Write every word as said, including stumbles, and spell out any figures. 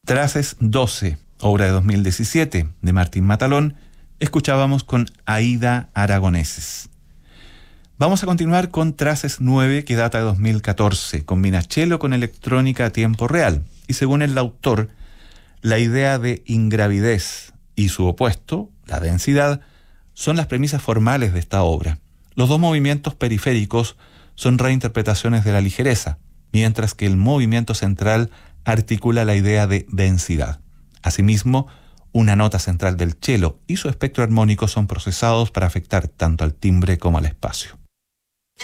Traces doce, obra de dos mil diecisiete, de Martín Matalón, escuchábamos con Aída Aragoneses. Vamos a continuar con Traces nueve, que data de dos mil catorce, combina cello con electrónica a tiempo real, y según el autor, la idea de ingravidez y su opuesto, la densidad, son las premisas formales de esta obra. Los dos movimientos periféricos son reinterpretaciones de la ligereza, mientras que el movimiento central articula la idea de densidad. Asimismo, una nota central del cello y su espectro armónico son procesados para afectar tanto al timbre como al espacio.